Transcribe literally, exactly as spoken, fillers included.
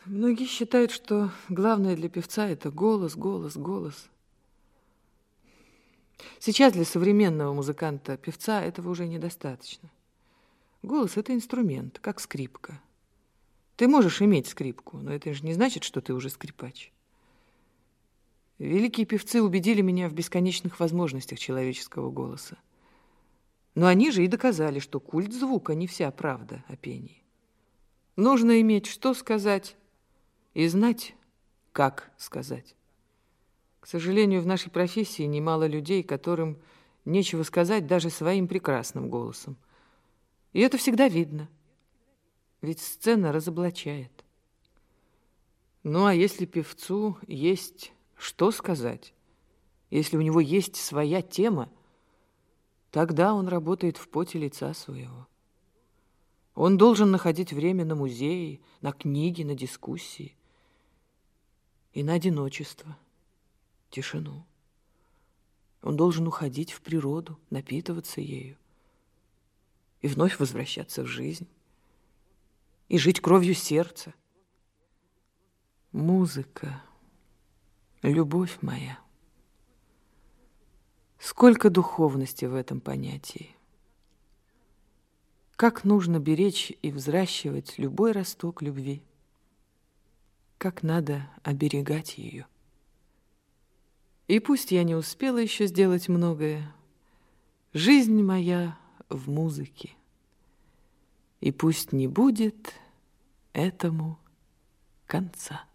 Многие считают, что главное для певца – это голос, голос, голос. Сейчас для современного музыканта-певца этого уже недостаточно. Голос – это инструмент, как скрипка. Ты можешь иметь скрипку, но это же не значит, что ты уже скрипач. Великие певцы убедили меня в бесконечных возможностях человеческого голоса. Но они же и доказали, что культ звука не вся правда о пении. Нужно иметь что сказать и знать, как сказать. К сожалению, в нашей профессии немало людей, которым нечего сказать даже своим прекрасным голосом. И это всегда видно, ведь сцена разоблачает. Ну, а если певцу есть что сказать, если у него есть своя тема, тогда он работает в поте лица своего. Он должен находить время на музеи, на книги, на дискуссии и на одиночество, тишину. Он должен уходить в природу, напитываться ею и вновь возвращаться в жизнь и жить кровью сердца. Музыка, любовь моя. Сколько духовности в этом понятии. Как нужно беречь и взращивать любой росток любви. Как надо оберегать ее. И пусть я не успела еще сделать многое, жизнь моя в музыке. И пусть не будет этому конца.